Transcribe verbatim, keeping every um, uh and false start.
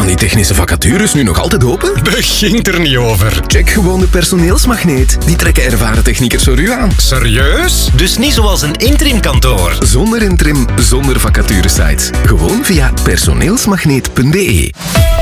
die technische vacatures nu nog altijd open? Begint er niet over. Check gewoon de personeelsmagneet. Die trekken ervaren techniekers voor u aan. Serieus? Dus niet zoals een interimkantoor. Zonder interim, zonder vacaturesites. Gewoon via personeelsmagneet punt be.